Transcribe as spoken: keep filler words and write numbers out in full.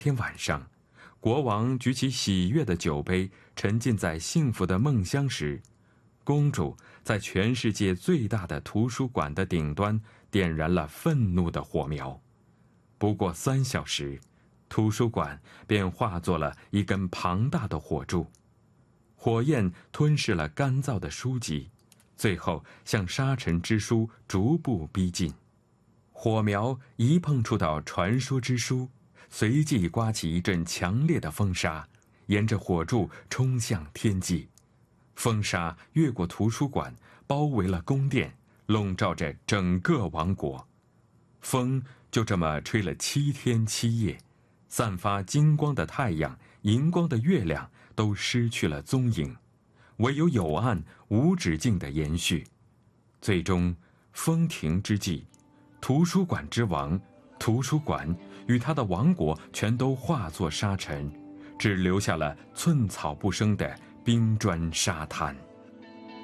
天晚上，国王举起喜悦的酒杯，沉浸在幸福的梦乡时，公主在全世界最大的图书馆的顶端点燃了愤怒的火苗。不过三小时，图书馆便化作了一根庞大的火柱，火焰吞噬了干燥的书籍，最后向沙尘之书逐步逼近。火苗一碰触到传说之书，随即刮起一阵强烈的风沙，沿着火柱冲向天际。风沙越过图书馆，包围了宫殿，笼罩着整个王国。风就这么吹了七天七夜，散发金光的太阳、银光的月亮都失去了踪影，唯有有暗无止境的延续。最终，风停之际，图书馆之王，图书馆与他的王国全都化作沙尘，只留下了寸草不生的冰砖沙滩。